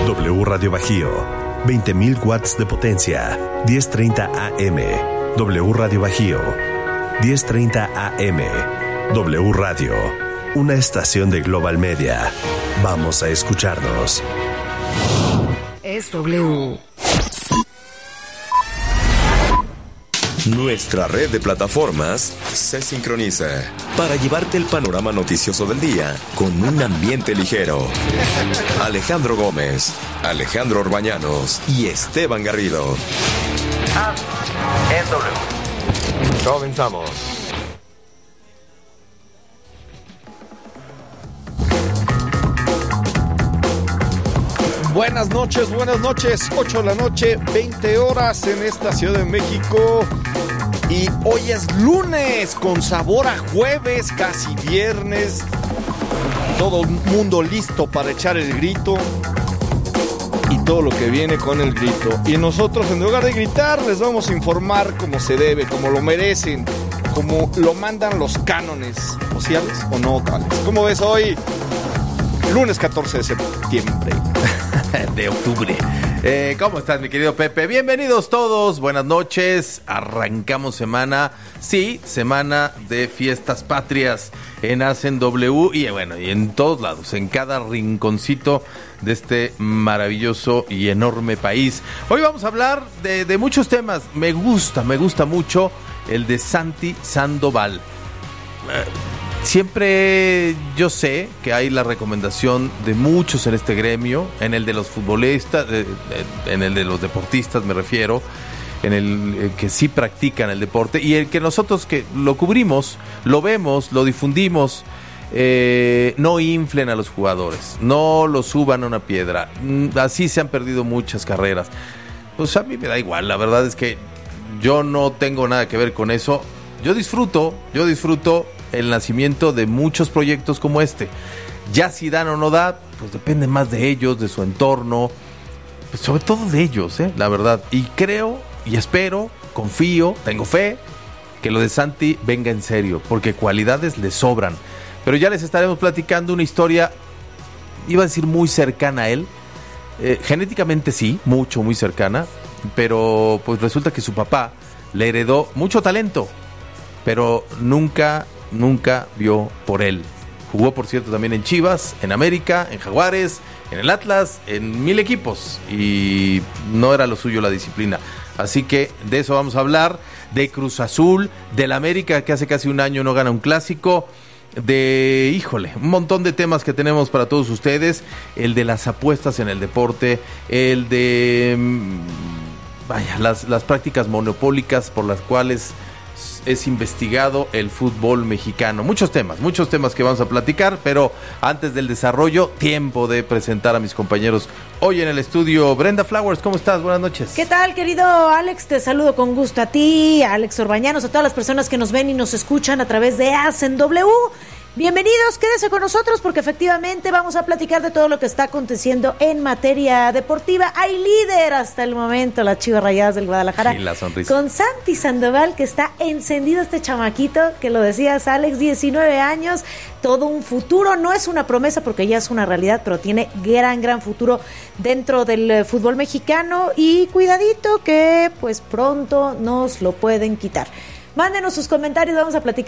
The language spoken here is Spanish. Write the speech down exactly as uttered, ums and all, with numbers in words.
W Radio Bajío, veinte mil watts de potencia, diez treinta A M. W Radio Bajío, diez treinta A M. W Radio, una estación de Global Media. Vamos a escucharnos. Es W. Nuestra red de plataformas se sincroniza para llevarte el panorama noticioso del día con un ambiente ligero. Alejandro Gómez, Alejandro Orbañanos y Esteban Garrido. Es W. Comenzamos. Buenas noches, buenas noches, ocho de la noche, veinte horas en esta Ciudad de México. Y hoy es lunes, con sabor a jueves, casi viernes. Todo el mundo listo para echar el grito y todo lo que viene con el grito. Y nosotros, en lugar de gritar, les vamos a informar como se debe, como lo merecen, como lo mandan los cánones sociales o no tales. ¿Cómo ves hoy? Lunes catorce de septiembre. De octubre. Eh, ¿Cómo estás, mi querido Pepe? Bienvenidos todos, buenas noches. Arrancamos semana, sí, semana de fiestas patrias en Hacen W y bueno, y en todos lados, en cada rinconcito de este maravilloso y enorme país. Hoy vamos a hablar de, de muchos temas. Me gusta, me gusta mucho el de Santi Sandoval. Eh, Siempre yo sé que hay la recomendación de muchos en este gremio, en el de los futbolistas, en el de los deportistas me refiero, en el que sí practican el deporte y el que nosotros que lo cubrimos, lo vemos, lo difundimos, eh, no inflen a los jugadores, no los suban a una piedra. Así se han perdido muchas carreras. Pues a mí me da igual, la verdad es que yo no tengo nada que ver con eso. Yo disfruto, yo disfruto el nacimiento de muchos proyectos como este. Ya si dan o no da, pues depende más de ellos, de su entorno, pues sobre todo de ellos, ¿eh? La verdad. Y creo, y espero, confío, tengo fe, que lo de Santi venga en serio, porque cualidades le sobran. Pero ya les estaremos platicando una historia, iba a decir muy cercana a él, eh, genéticamente sí, mucho, muy cercana, pero pues resulta que su papá le heredó mucho talento, pero nunca... nunca vio por él. Jugó, por cierto, también en Chivas, en América, en Jaguares, en el Atlas, en mil equipos, y no era lo suyo la disciplina. Así que de eso vamos a hablar, de Cruz Azul, del América, que hace casi un año no gana un clásico, de, híjole, un montón de temas que tenemos para todos ustedes, el de las apuestas en el deporte, el de, vaya, las, las prácticas monopólicas por las cuales es investigado el fútbol mexicano. Muchos temas, muchos temas que vamos a platicar, pero antes del desarrollo, tiempo de presentar a mis compañeros hoy en el estudio. Brenda Flowers, ¿cómo estás? Buenas noches. ¿Qué tal, querido Alex? Te saludo con gusto a ti, a Alex Orbañanos, a todas las personas que nos ven y nos escuchan a través de Hacen W. Bienvenidos, quédese con nosotros porque efectivamente vamos a platicar de todo lo que está aconteciendo en materia deportiva. Hay líder hasta el momento, las Chivas Rayadas del Guadalajara. Y la sonrisa. Con Santi Sandoval, que está encendido este chamaquito, que lo decías, Alex, diecinueve años, todo un futuro. No es una promesa porque ya es una realidad, pero tiene gran, gran futuro dentro del fútbol mexicano. Y cuidadito que pues pronto nos lo pueden quitar. Mándenos sus comentarios, vamos a platicar